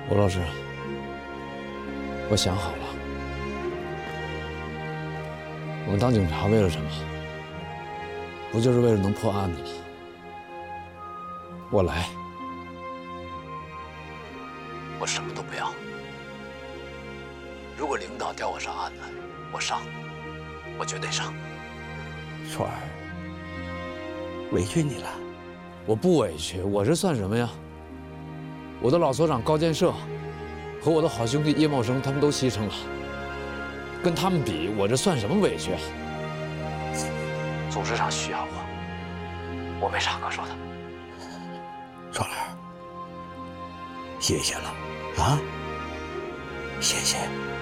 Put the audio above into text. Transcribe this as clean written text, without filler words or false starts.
吴老师，我想好了，我们当警察为了什么？不就是为了能破案子吗？我来，我什么都不要。如果领导调我上案子，我上，我绝对上。 川儿，委屈你了。 我不委屈，我这算什么呀？我的老所长高建设和我的好兄弟叶茂生，他们都牺牲了，跟他们比，我这算什么委屈啊？组织上需要我没啥可说的。 川儿，谢谢了，啊，谢谢。